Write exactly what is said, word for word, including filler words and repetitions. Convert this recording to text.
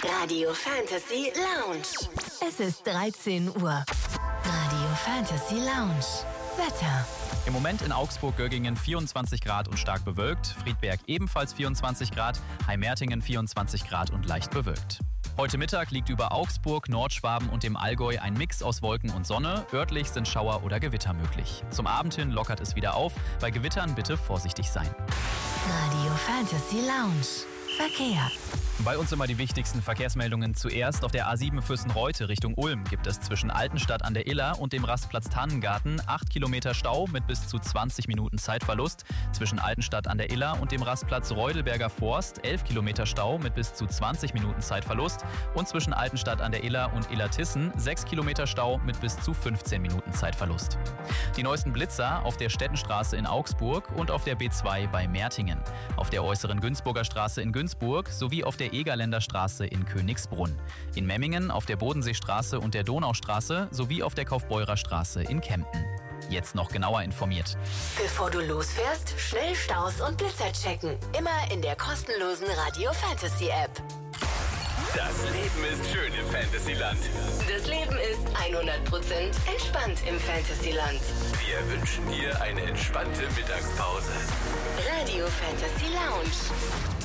Radio Fantasy Lounge. Es ist dreizehn Uhr. Radio Fantasy Lounge. Wetter. Im Moment in Augsburg-Göggingen vierundzwanzig Grad und stark bewölkt, Friedberg ebenfalls vierundzwanzig Grad, Heimertingen vierundzwanzig Grad und leicht bewölkt. Heute Mittag liegt über Augsburg, Nordschwaben und dem Allgäu ein Mix aus Wolken und Sonne. Örtlich sind Schauer oder Gewitter möglich. Zum Abend hin lockert es wieder auf. Bei Gewittern bitte vorsichtig sein. Radio Fantasy Lounge. Verkehr. Bei uns immer die wichtigsten Verkehrsmeldungen. Zuerst auf der A sieben Fürstenreute Richtung Ulm gibt es zwischen Altenstadt an der Iller und dem Rastplatz Tannengarten acht Kilometer Stau mit bis zu zwanzig Minuten Zeitverlust. Zwischen Altenstadt an der Iller und dem Rastplatz Reudelberger Forst elf Kilometer Stau mit bis zu zwanzig Minuten Zeitverlust. Und zwischen Altenstadt an der Iller und Illertissen sechs Kilometer Stau mit bis zu fünfzehn Minuten Zeitverlust. Die neuesten Blitzer auf der Stettenstraße in Augsburg und auf der B zwei bei Mertingen. Auf der äußeren Günzburger Straße in Günzburg sowie auf der Egerländer Straße in Königsbrunn. In Memmingen auf der Bodenseestraße und der Donaustraße sowie auf der Kaufbeurer Straße in Kempten. Jetzt noch genauer informiert. Bevor du losfährst, schnell Staus und Blitzer checken. Immer in der kostenlosen Radio Fantasy App. Das Leben ist schön im Fantasyland. Das Leben ist hundert Prozent entspannt im Fantasyland. Wir wünschen dir eine entspannte Mittagspause. Radio Fantasy Lounge.